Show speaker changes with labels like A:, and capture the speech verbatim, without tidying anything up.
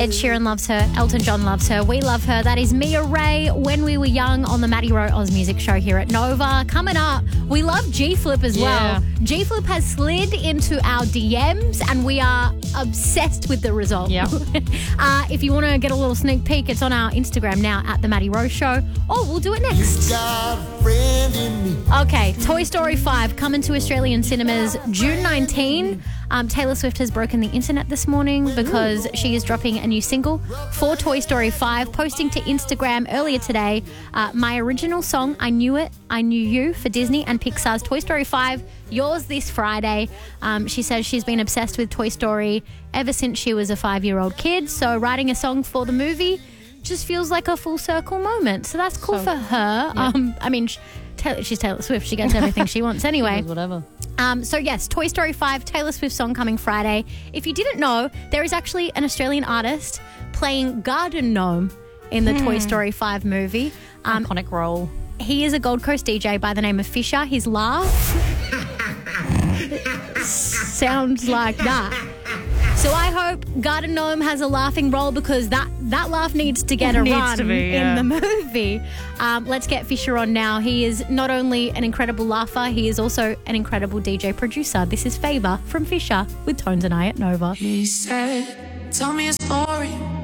A: Ed Sheeran loves her. Elton John loves her. We love her. That is Mia Ray, When We Were Young, on the Maddie Rowe Oz Music Show here at Nova. Coming up, we love G-Flip as
B: Yeah.
A: well. G-Flip has slid into our D Ms and we are obsessed with the result.
B: Yep.
A: uh, if you want to get a little sneak peek, it's on our Instagram now at the Maddie Rowe Show. Or we'll do it next. Okay, Toy Story five coming to Australian cinemas June nineteenth. Um, Taylor Swift has broken the internet this morning because she is dropping a new single for Toy Story five, posting to Instagram earlier today uh, my original song, I Knew It, I Knew You, for Disney and Pixar's Toy Story five, yours this Friday. Um, she says she's been obsessed with Toy Story ever since she was a five-year-old kid, so writing a song for the movie just feels like a full circle moment. So that's cool
B: So,
A: for her.
B: yeah.
A: Um, I mean, sh- Taylor, she's Taylor Swift. She gets everything she wants anyway.
B: Whatever.
A: Um, so yes, Toy Story five, Taylor Swift song coming Friday. If you didn't know, there is actually an Australian artist playing Garden Gnome in the Toy Story five movie. Um,
B: Iconic role.
A: he is a Gold Coast D J by the name of Fisher. His laugh sounds like that. So I hope Garden Gnome has a laughing role because that, that laugh needs to get a
B: Needs
A: run
B: to be, yeah.
A: in the movie. Um, let's get Fisher on now. He is not only an incredible laugher, he is also an incredible D J producer. This is Favour from Fisher with Tones and I at Nova.
C: He said, tell me a story